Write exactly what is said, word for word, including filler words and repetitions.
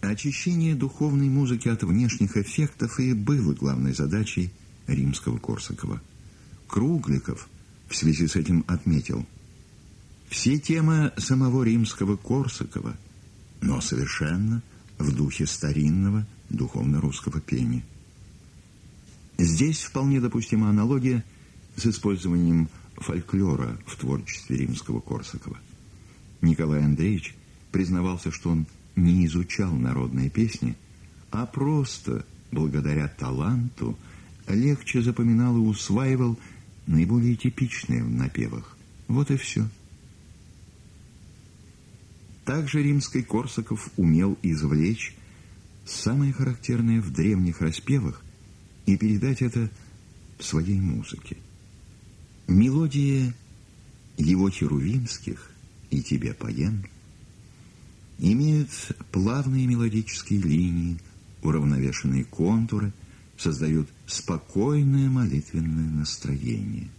Очищение духовной музыки от внешних эффектов и было главной задачей Римского-Корсакова. Кругликов в связи с этим отметил: все темы самого Римского-Корсакова, но совершенно в духе старинного духовно-русского пения. Здесь вполне допустима аналогия с использованием фольклора в творчестве Римского-Корсакова. Николай Андреевич признавался, что он не изучал народные песни, а просто, благодаря таланту, легче запоминал и усваивал наиболее типичные в напевах. Вот и все. Также Римский-Корсаков умел извлечь самое характерное в древних распевах и передать это в своей музыке. Мелодии его херувимских «И тебе поем» имеют плавные мелодические линии, уравновешенные контуры, создают спокойное молитвенное настроение.